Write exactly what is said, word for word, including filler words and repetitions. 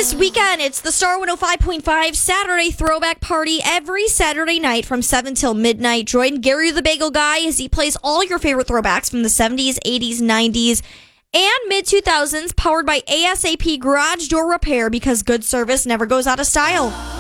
this weekend, it's the Star one oh five point five Saturday Throwback Party every Saturday night from seven till midnight. Join Gary the Bagel Guy as he plays all your favorite throwbacks from the seventies, eighties, nineties, and mid two thousands, powered by A S A P Garage Door Repair, because good service never goes out of style.